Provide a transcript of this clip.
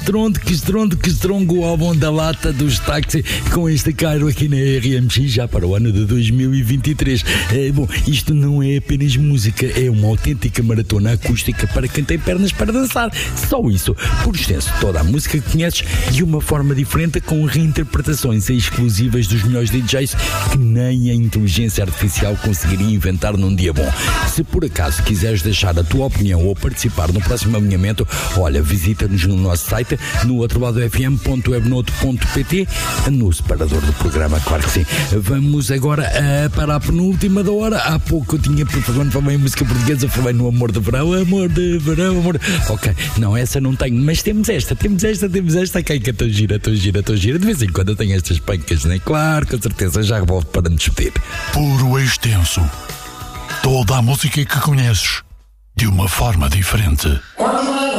Que estrongo o álbum da lata dos táxis com este caro aqui na RMX já para o ano de 2023. Bom, isto não é apenas música, é uma autêntica maratona acústica para quem tem pernas para dançar. Só isso, por extenso, toda a música que conheces de uma forma diferente, com reinterpretações exclusivas dos melhores DJs que nem a inteligência artificial conseguiria inventar num dia bom. Se por acaso quiseres deixar a tua opinião ou participar no próximo alinhamento, olha, visita-nos no nosso site, no outrodofm.webnote.pt, no separador do programa, claro que sim. Vamos agora para a penúltima da hora. Há pouco eu tinha, quando falei em música portuguesa, falei no Amor de Verão. Ok, não, essa não tenho, mas temos esta, que é tão gira. De vez em quando eu tenho estas pancas, né? Claro, com certeza, já volto para me despedir. Puro extenso. Toda a música que conheces, de uma forma diferente.